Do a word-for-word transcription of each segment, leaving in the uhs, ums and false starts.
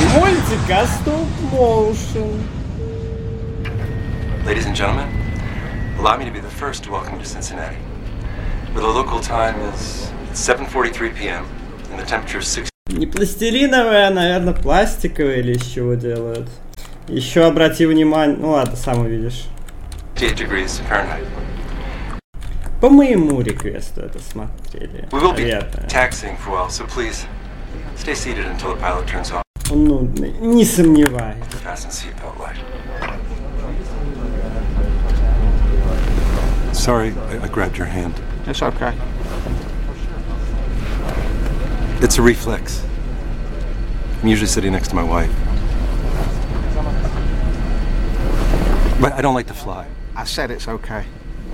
мультика Stop Motion. Ladies and gentlemen, allow me to be the first to welcome you to Cincinnati, where the local time is seven forty-three p.m. and the temperature is six. Не пластилиновая, а, наверное, пластиковая или из чего делают. Еще обрати внимание, ну ладно, сам увидишь. degrees Fahrenheit. По моему реквесту это смотрели. We will be Наверное. taxiing for a while, so please stay seated until the pilot turns off. Он нудный, не сомневаюсь. Fasten seatbelt light. Sorry, I, I grabbed your hand. It's okay. It's a reflex. I'm usually sitting next to my wife. But I don't like to fly. I said it's okay.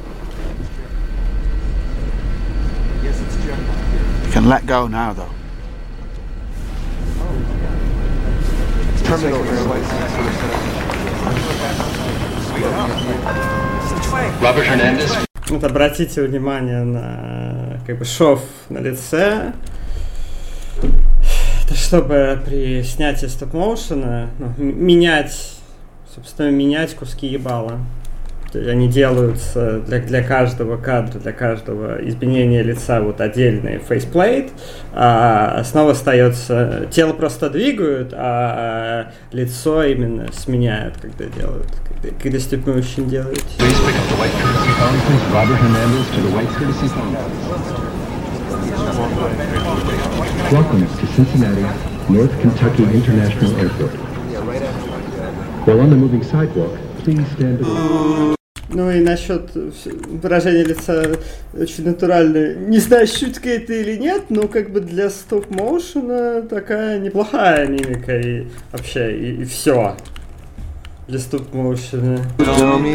You can let go now, though. Terminal Robert Hernandez. Вот обратите внимание на как бы шов на лице. Это чтобы при снятии стоп-моушена ну, менять, собственно, менять куски ебала. Они делаются для, для каждого кадра, для каждого изменения лица вот отдельный фейсплейт, а снова остается, тело просто двигают, а лицо именно сменяют, когда делают, когда, когда стоп-моушен делают. Welcome to Cincinnati, North Kentucky International Airport. While on the moving sidewalk, please stand away. Ну и насчет выражения лица очень натуральное. Не знаю, шутка это или нет, но как бы для стоп-моушена такая неплохая мимика и вообще, и, и все. Для стоп-моушена. Film me